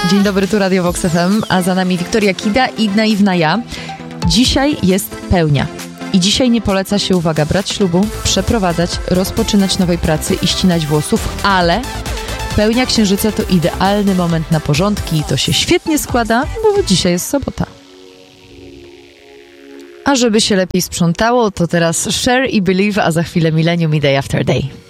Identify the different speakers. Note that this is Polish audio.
Speaker 1: Dzień dobry, tu Radio Vox FM, a za nami Wiktoria Kida i naiwna ja. Dzisiaj jest pełnia. I dzisiaj nie poleca się, uwaga, brać ślubu, przeprowadzać, rozpoczynać nowej pracy i ścinać włosów, ale pełnia księżyca to idealny moment na porządki i to się świetnie składa, bo dzisiaj jest sobota. A żeby się lepiej sprzątało, to teraz Cher i Believe, a za chwilę Millennium i Day After Day.